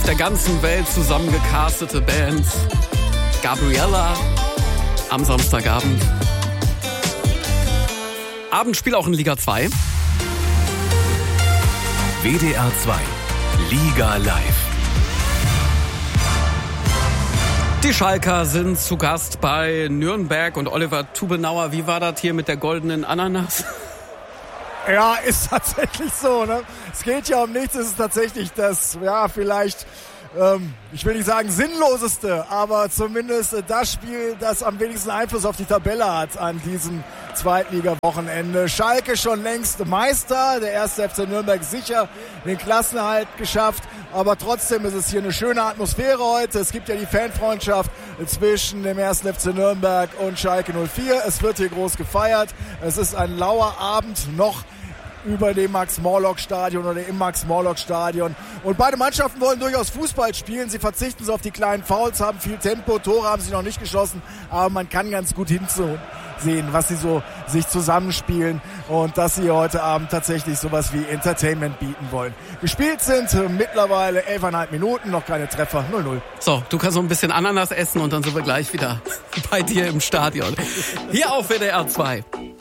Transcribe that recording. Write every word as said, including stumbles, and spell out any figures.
der ganzen Welt zusammengecastete Bands. Gabriella am Samstagabend. Abendspiel auch in Liga zwei. W D R zwei Liga Live. Die Schalker sind zu Gast bei Nürnberg und Oliver Tubenauer. Wie war das hier mit der goldenen Ananas? Ja, ist tatsächlich so, ne? Es geht ja um nichts, es ist tatsächlich das, ja, vielleicht, ähm, ich will nicht sagen sinnloseste, aber zumindest das Spiel, das am wenigsten Einfluss auf die Tabelle hat an diesem Zweitliga-Wochenende. Schalke schon längst Meister, der erste F C Nürnberg sicher den Klassenerhalt geschafft, aber trotzdem ist es hier eine schöne Atmosphäre heute. Es gibt ja die Fanfreundschaft zwischen dem ersten F C Nürnberg und Schalke null vier. Es wird hier groß gefeiert. Es ist ein lauer Abend noch über dem Max-Morlock-Stadion oder im Max-Morlock-Stadion. Und beide Mannschaften wollen durchaus Fußball spielen. Sie verzichten so auf die kleinen Fouls, haben viel Tempo. Tore haben sie noch nicht geschossen, aber man kann ganz gut hinzusehen, was sie so sich zusammenspielen und dass sie heute Abend tatsächlich sowas wie Entertainment bieten wollen. Gespielt sind mittlerweile elfeinhalb Minuten, noch keine Treffer, null null. So, du kannst so ein bisschen Ananas essen und dann sind wir gleich wieder bei dir im Stadion. Hier auf W D R zwei.